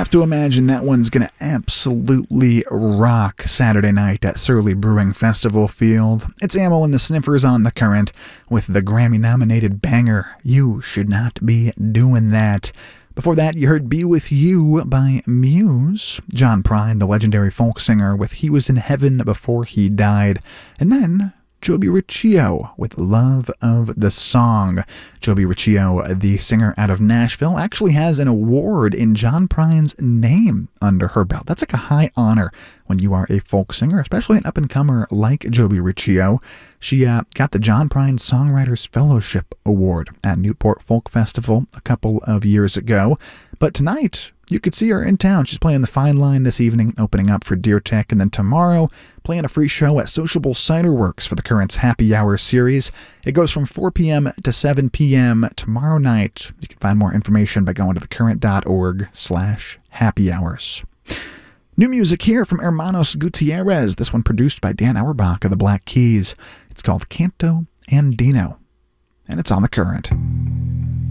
have to imagine that one's going to absolutely rock Saturday night at Surly Brewing Festival Field. It's Amyl and the Sniffers on The Current with the Grammy-nominated banger, You Should Not Be Doing That. Before that, you heard Be With You by Muse, John Prine, the legendary folk singer, with He Was in Heaven Before He Died, and then Joby Riccio with Love of the Song. Joby Riccio, the singer out of Nashville, actually has an award in John Prine's name under her belt. That's like a high honor when you are a folk singer, especially an up-and-comer like Joby Riccio. She got the John Prine Songwriters Fellowship Award at Newport Folk Festival a couple of years ago. But tonight, you could see her in town. She's playing the Fine Line this evening, opening up for Deer Tech, and then tomorrow, playing a free show at Sociable Cider Works for the Current's Happy Hour series. It goes from 4 p.m. to 7 p.m. tomorrow night. You can find more information by going to thecurrent.org/happyhours. New music here from Hermanos Gutierrez, this one produced by Dan Auerbach of the Black Keys. It's called Canto Andino, and it's on The Current.